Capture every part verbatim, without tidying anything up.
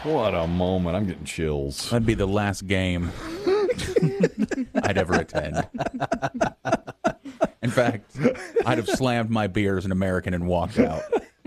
What a moment. I'm getting chills. That'd be the last game I'd ever attend. In fact, I'd have slammed my beer as an American and walked out.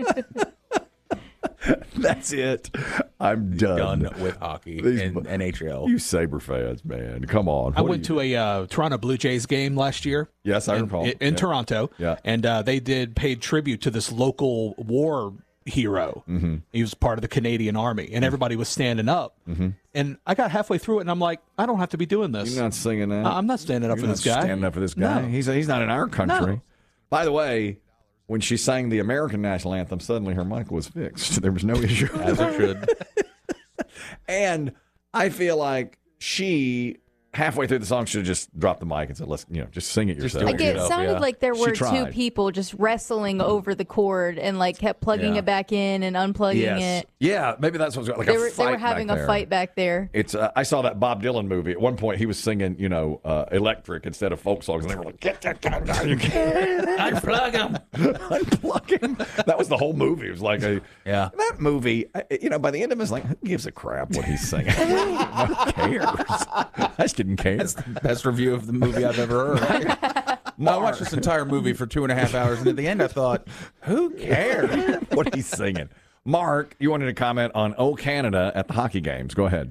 That's it. I'm done. Done with hockey These- in N H L. You Sabre fans, man. Come on. I What went do you- to a uh, Toronto Blue Jays game last year. Yes, I in, recall. In, in Yeah. Toronto. Yeah. And uh, they did paid tribute to this local war hero. Mm-hmm. He was part of the Canadian Army, and everybody was standing up. Mm-hmm. And I got halfway through it, and I'm like, I don't have to be doing this. You're not singing that. I- I'm not standing up You're for not this guy. Standing up for this guy. No. He's he's not in our country. No. By the way, when she sang the American national anthem, suddenly her mic was fixed. There was no issue. As it should. And I feel like she, halfway through the song, should have just dropped the mic and said, let's, you know, just sing it Just yourself. do I get, it yourself, sounded yeah. like there She were two tried. people just wrestling over the cord and like kept plugging Yeah. it back in and unplugging Yes. it. Yeah, maybe that's what's like They a were fight they were having back a there. fight back there. It's uh, I saw that Bob Dylan movie. At one point, he was singing, you know, uh, electric instead of folk songs, and they were like, "Get that guy down! You can't Unplug him. unplug him." That was the whole movie. It was like a Yeah. That movie, I- you know, by the end of it, it's like, who gives a crap what he's singing? Who cares? I just didn't care. That's the best review of the movie I've ever heard. I watched this entire movie for two and a half hours, and at the end, I thought, who cares? What he's singing. Mark, you wanted to comment on "Oh Canada" at the hockey games. Go ahead.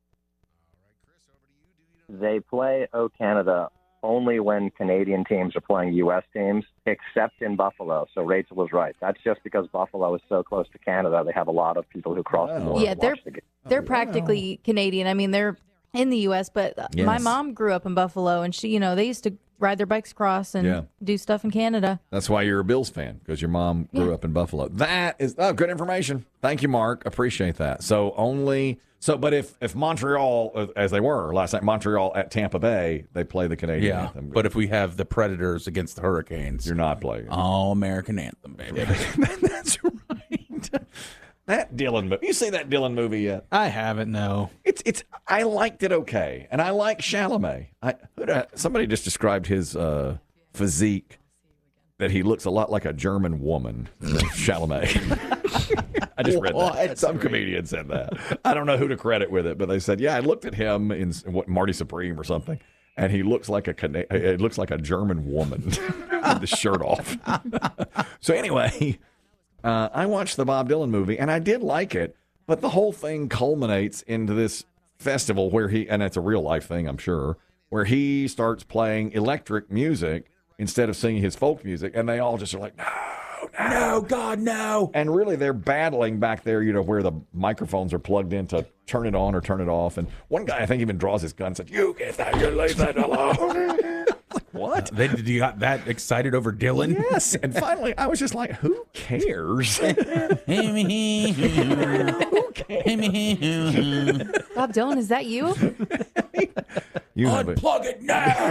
They play "Oh Canada" only when Canadian teams are playing U S teams, except in Buffalo. So Rachel was right. That's just because Buffalo is so close to Canada. They have a lot of people who cross the Wow. border Yeah, to they're watch the game. they're practically Canadian. I mean, they're in the U S, but my Yes. mom grew up in Buffalo, and she, you know, they used to ride their bikes across and Yeah. do stuff in Canada. That's why you're a Bills fan, because your mom grew Yeah. up in Buffalo. That is oh, good information. Thank you, Mark. Appreciate that. So only so, but if if Montreal, uh, as they were last night, Montreal at Tampa Bay, they play the Canadian Yeah, anthem. but if we have the Predators against the Hurricanes, you're not playing. all American anthem, baby. That's right. That Dylan movie. You see that Dylan movie yet? I haven't, no. It's it's. I liked it okay, and I like Chalamet. I who did I- somebody just described his uh, physique that he looks a lot like a German woman. Chalamet. I just read that. What? Some comedian said that. I don't know who to credit with it, but they said, yeah, I looked at him in what Marty Supreme or something, and he looks like a Cana- it looks like a German woman with the shirt off. So anyway. Uh, I watched the Bob Dylan movie, and I did like it, but the whole thing culminates into this festival where he, and it's a real life thing, I'm sure, where he starts playing electric music instead of singing his folk music, and they all just are like, no, no, No, God, no. and really they're battling back there, you know, where the microphones are plugged in to turn it on or turn it off, and one guy, I think, even draws his gun and said, you get that, you leave that alone. What? They did you got that excited over Dylan? Yes, and finally I was just like, who cares? Bob Dylan, is that you? You have it. Unplug it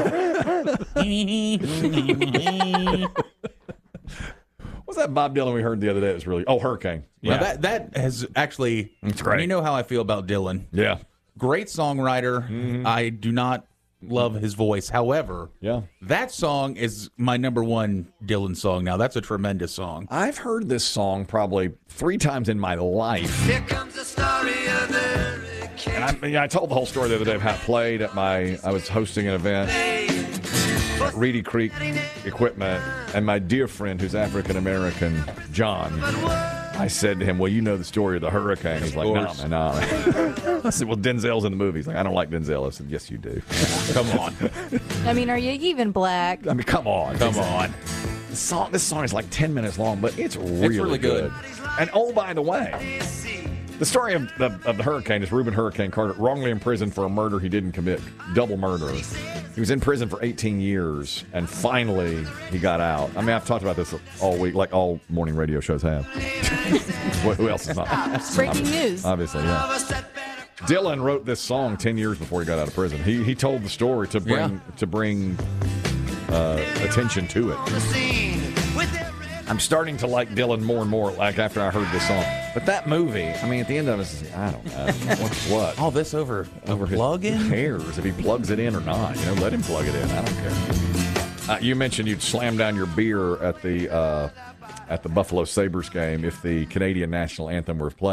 now. What's that Bob Dylan we heard the other day? It was really oh Hurricane. Yeah, that that has actually. It's great. You know how I feel about Dylan. Yeah, Great songwriter. Mm-hmm. I do not love his voice. However, yeah. that song is my number one Dylan song now. That's a tremendous song. I've heard this song probably three times in my life. Here comes the story of Hurricane. And I, yeah, I told the whole story the other day of how it played at my. I was hosting an event at Reedy Creek Equipment, and my dear friend, who's African American, John. I said to him, "Well, you know the story of the hurricane." He's like, "No, course. man, no." I said, "Well, Denzel's in the movie." He's like, "I don't like Denzel." I said, "Yes, you do." Come on. I mean, are you even black? I mean, come on, Come on. The song, this song is like ten minutes long, but it's really, really good. And oh, by the way, the story of the, of the hurricane is Reuben Hurricane Carter, wrongly imprisoned for a murder he didn't commit, double murder. He was in prison for eighteen years, and finally he got out. I mean, I've talked about this all week, like all morning radio shows have. What, who else is not? Breaking news. Obviously, yeah. Dylan wrote this song ten years before he got out of prison. He he told the story to bring Yeah. to bring uh, attention to it. I'm starting to like Dylan more and more, like after I heard this song. But that movie, I mean, at the end of it, it's, I don't know what's what. All this over Over his plug-in? Who cares if he plugs it in or not? You know, let him plug it in. I don't care. Uh, you mentioned you'd slam down your beer at the uh, at the Buffalo Sabres game if the Canadian national anthem were played.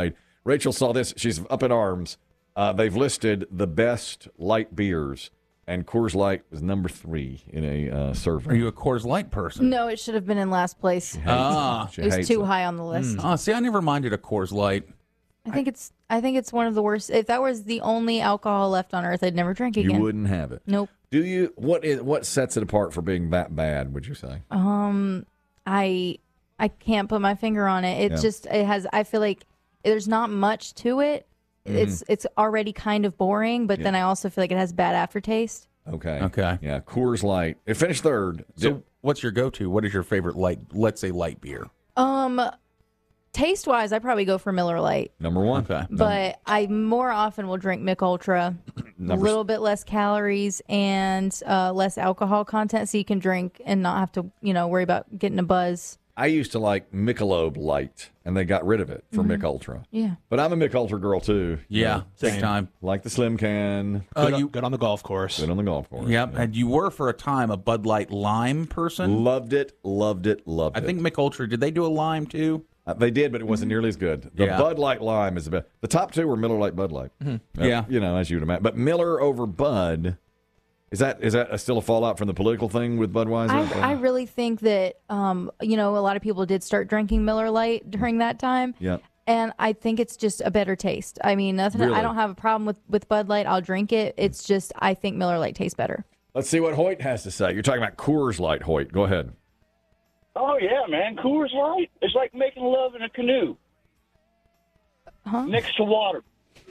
Rachel saw this. She's up in arms. Uh, they've listed the best light beers, and Coors Light was number three in a uh, survey. Are you a Coors Light person? No, it should have been in last place. Ah. She It was hates too it. high on the list. Oh, see, I never minded a Coors Light. I think it's I think it's one of the worst. If that was the only alcohol left on earth, I'd never drink You again. wouldn't have it. Nope. Do you? What is? What sets it apart for being that bad? Would you say? Um, I I can't put my finger on it. It Yeah. just it has. I feel like there's not much to it. It's it's already kind of boring, but then I also feel like it has bad aftertaste. Okay. Okay. Yeah. Coors Light. It finished third. So, Did- what's your go-to? What is your favorite light? Let's say light beer. Um, taste wise, I probably go for Miller Lite, number one. Okay. but I more often will drink Mick Ultra. A Number little bit less calories and uh, less alcohol content, so you can drink and not have to, you know, worry about getting a buzz. I used to like Michelob Light, and they got rid of it for Mick Ultra. Yeah. But I'm a Mick Ultra girl too. Yeah, big Same. time. Like the slim can. Uh, good, on, you, good on the golf course. Good on the golf course. yep, and you were for a time a Bud Light lime person. Loved it. Loved it. Loved I it. think Mick Ultra, did they do a lime too? Uh, they did, but it wasn't nearly as good. The Yeah. Bud Light Lime is the best. The top two were Miller Lite, Bud Light. Uh, Yeah. you know, as you would imagine. But Miller over Bud, is that is that still a fallout from the political thing with Budweiser? I, I really think that, um, you know, a lot of people did start drinking Miller Lite during that time. Yeah. And I think it's just a better taste. I mean, nothing. Really? I don't have a problem with, with Bud Light. I'll drink it. It's just I think Miller Lite tastes better. Let's see what Hoyt has to say. You're talking about Coors Light, Hoyt. Go ahead. Oh, yeah, man. Coors Light. It's like making love in a canoe Huh? next to water.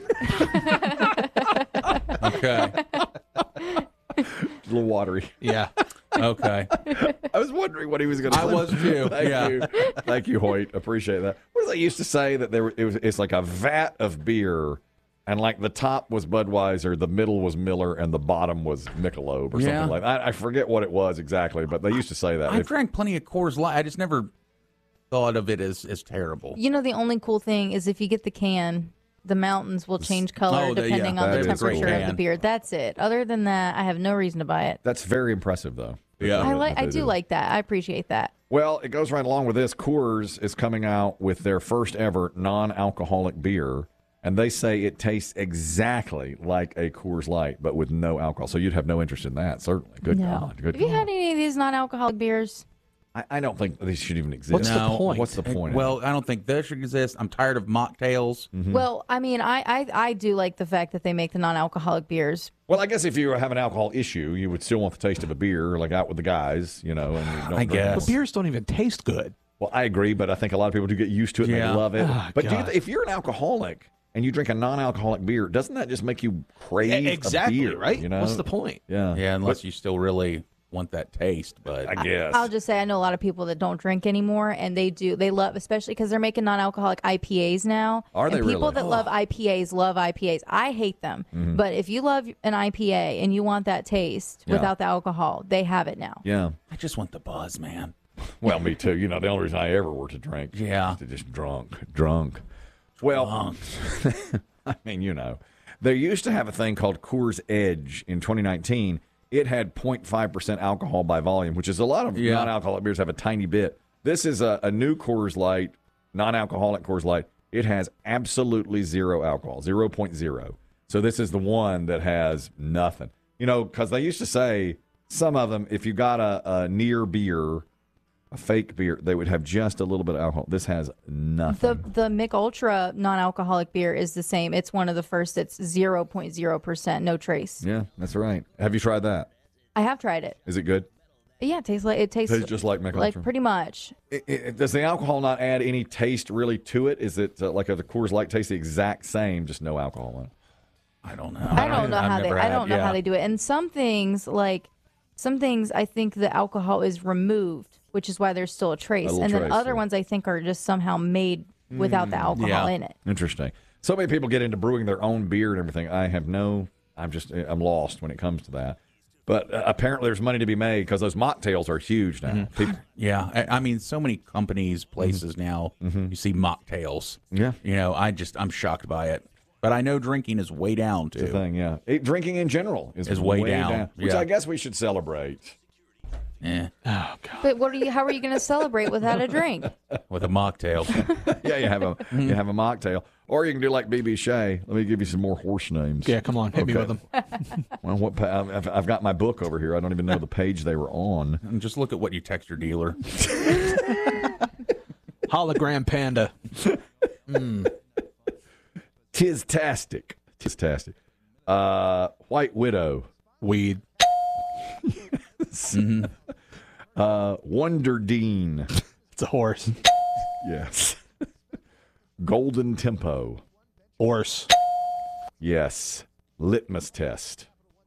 Okay. A little watery. Yeah. Okay. I was wondering what he was going to I say. was too. Thank Yeah. you. Thank you, Hoyt. Appreciate that. What did they used to say that there? It was. It's like a vat of beer, and like the top was Budweiser, the middle was Miller, and the bottom was Michelob or Yeah. something like that. I, I forget what it was exactly, but they used to say that. I If- drank plenty of Coors Light. I just never thought of it as, as terrible. You know, the only cool thing is if you get the can, the mountains will change color Oh, the- yeah, depending on that the is cool. temperature of the Can. beer. That's it. Other than that, I have no reason to buy it. That's very impressive, though. Yeah. I like. That I they do like that. I appreciate that. Well, it goes right along with this. Coors is coming out with their first ever non-alcoholic beer, and they say it tastes exactly like a Coors Light, but with no alcohol. So you'd have no interest in that, certainly. Good No. God. Good Have you God. had any of these non-alcoholic beers? I, I don't think these should even exist. What's the No. point? What's the point? Well, I don't think that should exist. I'm tired of mocktails. Well, I mean, I, I I do like the fact that they make the non-alcoholic beers. Well, I guess if you have an alcohol issue, you would still want the taste of a beer, like out with the guys, you know. And you don't I drink guess. them. But beers don't even taste good. Well, I agree, but I think a lot of people do get used to it and Yeah. they love it. Ah, but do you, God. if you're an alcoholic and you drink a non-alcoholic beer, doesn't that just make you crave exactly, a beer? right? You know? What's the point? Yeah. Yeah, unless you still really want that taste. But I guess. I'll just say I know a lot of people that don't drink anymore, and they do. They love, especially because they're making non-alcoholic I P As now. Are and they people really? that love I P As love I P As. I hate them, Mm-hmm. but if you love an I P A and you want that taste Yeah. without the alcohol, they have it now. yeah. I just want the buzz, man. Well, me too. You know, the only reason I ever were to drink. Yeah. To just drunk, drunk. Well, I mean, you know, they used to have a thing called Coors Edge in twenty nineteen. It had zero point five percent alcohol by volume, which is a lot of Yeah. non-alcoholic beers have a tiny bit. This is a, a new Coors Light, non-alcoholic Coors Light. It has absolutely zero alcohol, zero point zero. So this is the one that has nothing. You know, because they used to say some of them, if you got a, a near beer, a fake beer, they would have just a little bit of alcohol. This has nothing. The the Mick Ultra non-alcoholic beer is the same. It's one of the first that's zero point zero percent, no trace. Yeah, that's right. Have you tried that? I have tried it. Is it good? Yeah, it tastes like it tastes, Tastes just like Mick like Ultra? pretty much. It, it, does the alcohol not add any taste really to it? Is it uh, like a, the Coors Light tastes the exact same, just no alcohol in it? I don't know. I don't know I've how they. never I had- don't know yeah. how they do it. And some things, like some things, I think the alcohol is removed, which is why there's still a trace. little and then trace, other yeah. ones, I think, are just somehow made without the alcohol yeah. in it. Interesting. So many people get into brewing their own beer and everything. I have no. I'm just. I'm lost when it comes to that. But uh, apparently, there's money to be made because those mocktails are huge now. People, Yeah, I, I mean, so many companies, places Mm-hmm. now, you see mocktails. yeah. You know, I just, I'm shocked by it. But I know drinking is way down, too. The thing, yeah. It, drinking in general is, Is way down, which yeah. I guess we should celebrate. Yeah, Oh God. But what are you? How are you going to celebrate without a drink? with a mocktail. Yeah, you have a you have a mocktail, or you can do like B B Shea. Let me give you some more horse names. Yeah, come on, hit me Okay. with them. Well, what pa- I've, I've got my book over here. I don't even know the page they were on. And just look at what you text your dealer. Hologram panda. Tis-tastic. Tis-tastic. Uh, White Widow. Weed. Uh, Wonder Dean. It's a horse. Yes. Golden Tempo. Horse. Yes. Litmus test.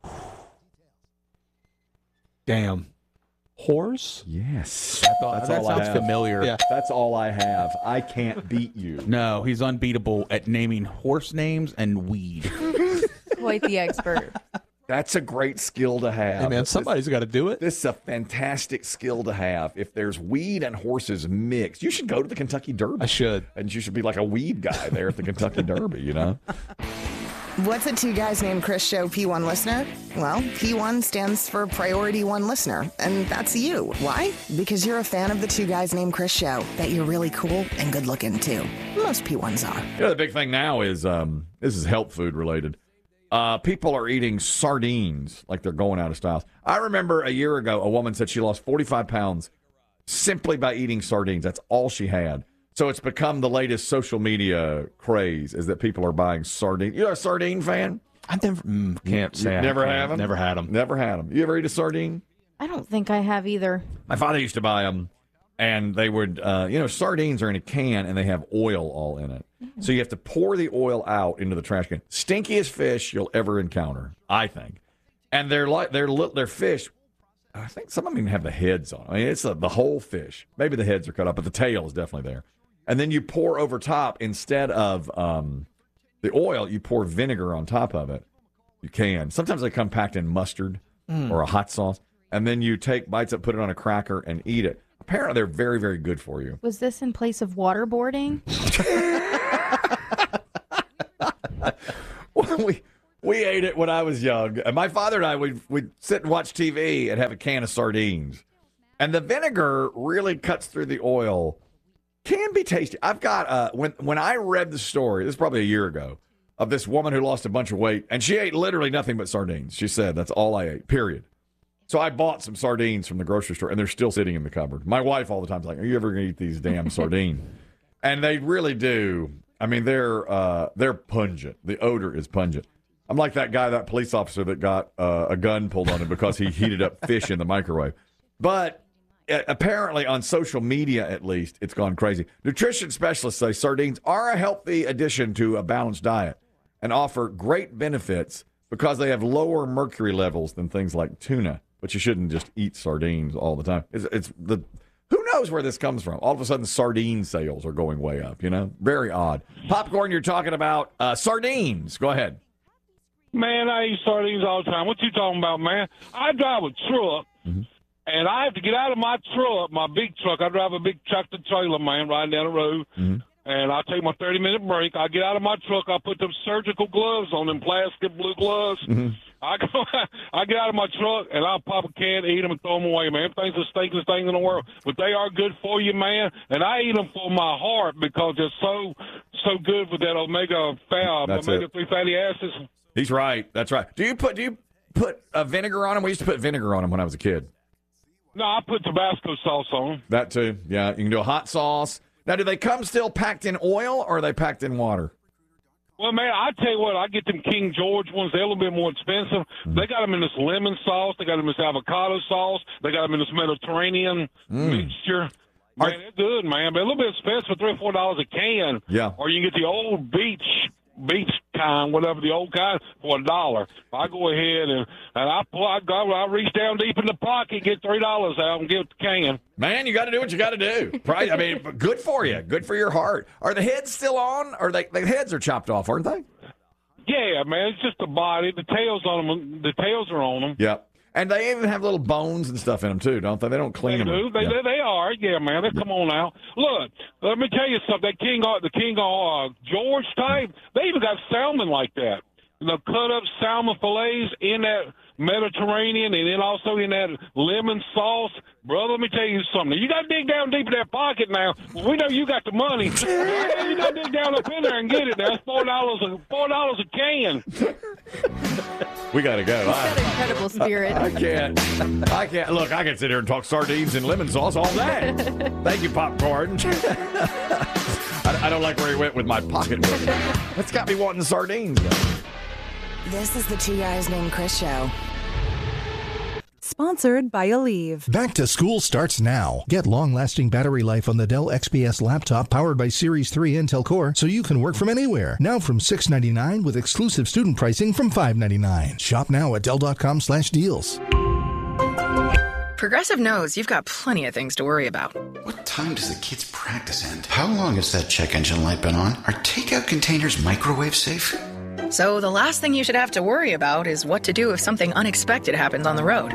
Damn. Horse? Yes. Thought- That's that all I sounds have. familiar. Yeah. That's all I have. I can't beat you. No, he's unbeatable at naming horse names and weed. Quite the expert. That's a great skill to have. Hey, man, somebody's got to do it. This is a fantastic skill to have. If there's weed and horses mixed, you should go to the Kentucky Derby. I should. And you should be like a weed guy there at the Kentucky Derby, you know? What's a Two Guys Named Chris show P one listener? Well, P one stands for Priority One Listener, and that's you. Why? Because you're a fan of the Two Guys Named Chris show, that you're really cool and good looking too. Most P ones are. You know, the big thing now is um, this is health food related. Uh, people are eating sardines like they're going out of style. I remember a year ago, a woman said she lost forty-five pounds simply by eating sardines. That's all she had. So it's become the latest social media craze is that people are buying sardines. You're a sardine fan? I never mm, can't You say. I never can't. have them? Never had them. Never had them. You ever eat a sardine? I don't think I have either. My father used to buy them, and they would, uh, you know, sardines are in a can, and they have oil all in it. So you have to pour the oil out into the trash can. Stinkiest fish you'll ever encounter, I think. And they're like they're li- they're fish. I think some of them even have the heads on. I mean, it's a, the whole fish. Maybe the heads are cut off, but the tail is definitely there. And then you pour over top instead of um, the oil, you pour vinegar on top of it. You can. Sometimes they come packed in mustard or a hot sauce, and then you take bites up, put it on a cracker, and eat it. Apparently, they're very, very good for you. Was this in place of waterboarding? we we ate it when I was young. And my father and I would we'd sit and watch T V and have a can of sardines. And the vinegar really cuts through the oil. Can be tasty. I've got uh when when I read the story, this is probably a year ago, of this woman who lost a bunch of weight, and she ate literally nothing but sardines. She said, that's all I ate, period. So I bought some sardines from the grocery store, and they're still sitting in the cupboard. My wife all the time is like, are you ever going to eat these damn sardines? And they really do. I mean, they're uh, they're pungent. The odor is pungent. I'm like that guy, that police officer that got uh, a gun pulled on him because he heated up fish in the microwave. But uh, apparently on social media, at least, it's gone crazy. Nutrition specialists say sardines are a healthy addition to a balanced diet and offer great benefits because they have lower mercury levels than things like tuna. But you shouldn't just eat sardines all the time. It's, it's the who knows where this comes from? All of a sudden, sardine sales are going way up. You know, very odd. Popcorn, you're talking about uh, sardines. Go ahead. Man, I eat sardines all the time. What you talking about, man? I drive a truck, Mm-hmm. and I have to get out of my truck, my big truck. I drive a big tractor trailer, man, riding down the road. Mm-hmm. And I take my thirty-minute break. I get out of my truck. I put them surgical gloves on, them plastic blue gloves. Mm-hmm. I go, I get out of my truck, and I pop a can, eat them, and throw them away, man. Things the stinkiest thing in the world. But they are good for you, man. And I eat them for my heart because they're so so good with that omega fat, That's omega it. three fatty acids. He's right. That's right. Do you put do you put uh, vinegar on them? We used to put vinegar on them when I was a kid. No, I put Tabasco sauce on them. That too. Yeah, you can do a hot sauce. Now, do they come still packed in oil or are they packed in water? Well, man, I tell you what, I get them King George ones. They're a little bit more expensive. Mm. They got them in this lemon sauce. They got them in this avocado sauce. They got them in this Mediterranean Mm. mixture. Are- Man, they're good, man. But a little bit expensive for three or four dollars a can. Yeah. Or you can get the old beach beach kind, whatever the old kind, for a dollar. I go ahead and and I pull, I go, I reach down deep in the pocket, get three dollars out, and get the can. Man, you got to do what you got to do. Right? I mean, good for you. Good for your heart. Are the heads still on? Or they the heads are chopped off, aren't they? Yeah, man, it's just the body. The tails on them. The tails are on them. Yeah. And they even have little bones and stuff in them too, don't they? They don't clean They them. do. They, Yeah. they, they are. Yeah, man. They come on now. Look, let me tell you something. That King, uh, the King uh, George type, they even got salmon like that. the cut up salmon fillets in that Mediterranean and then also in that lemon sauce. Brother, let me tell you something. You got to dig down deep in that pocket now. We know you got the money. You got to dig down up in there and get it. That's four dollars a four dollars a can. We got to go. He's got an incredible spirit. I can't. I can't. Look, I can sit here and talk sardines and lemon sauce all day. Thank you, Popcorn. I, I don't like where he went with my pocketbook. That's got me wanting sardines. This is the Two Guys Named Chris Show. Sponsored by Aleve. Back to school starts now. Get long-lasting battery life on the Dell X P S laptop powered by Series three Intel Core so you can work from anywhere. Now from six ninety-nine with exclusive student pricing from five ninety-nine. Shop now at Dell.com slash deals. Progressive knows you've got plenty of things to worry about. What time does the kids' practice end? How long has that check engine light been on? Are takeout containers microwave safe? So the last thing you should have to worry about is what to do if something unexpected happens on the road.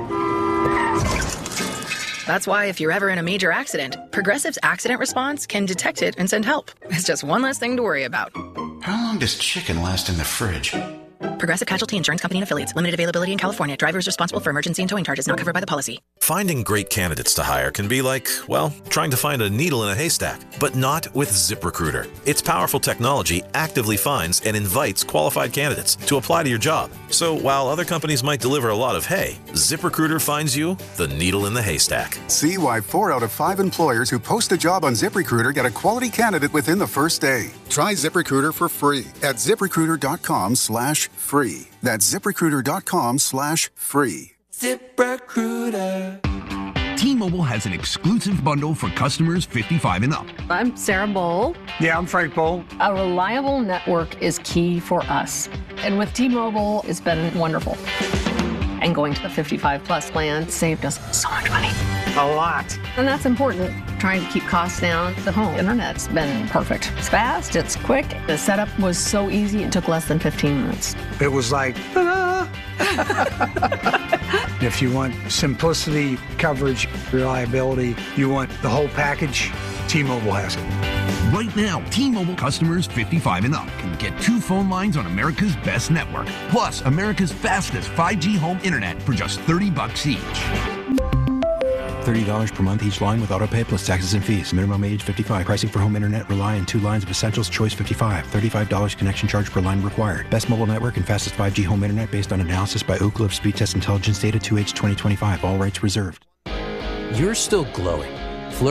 That's why if you're ever in a major accident, Progressive's accident response can detect it and send help. It's just one less thing to worry about. How long does chicken last in the fridge? Progressive Casualty Insurance Company and Affiliates. Limited availability in California. Drivers responsible for emergency and towing charges not covered by the policy. Finding great candidates to hire can be like, well, trying to find a needle in a haystack, but not with ZipRecruiter. Its powerful technology actively finds and invites qualified candidates to apply to your job. So while other companies might deliver a lot of hay, ZipRecruiter finds you the needle in the haystack. See why four out of five employers who post a job on ZipRecruiter get a quality candidate within the first day. Try ZipRecruiter for free at ZipRecruiter.com slash free. That's ZipRecruiter.com slash free. ZipRecruiter. T-Mobile has an exclusive bundle for customers fifty-five and up. I'm Sarah Bowl. Yeah, I'm Frank Bowl. A reliable network is key for us. And with T-Mobile, it's been wonderful. And going to the fifty-five plus plan saved us so much money. A lot. And that's important. Trying to keep costs down. The home internet's been perfect. It's fast, it's quick. The setup was so easy, it took less than fifteen minutes. It was like, ta-da! If you want simplicity, coverage, reliability, you want the whole package, T-Mobile has it. Right now, T-Mobile customers fifty-five and up can get two phone lines on America's best network, plus America's fastest five G home internet for just thirty bucks each. thirty dollars per month each line with autopay plus taxes and fees. Minimum age fifty-five. Pricing for home internet rely on two lines of Essentials Choice fifty-five. thirty-five dollars connection charge per line required. Best mobile network and fastest five G home internet based on analysis by Ookla of Speed Test Intelligence Data two H twenty twenty-five. All rights reserved. You're still glowing.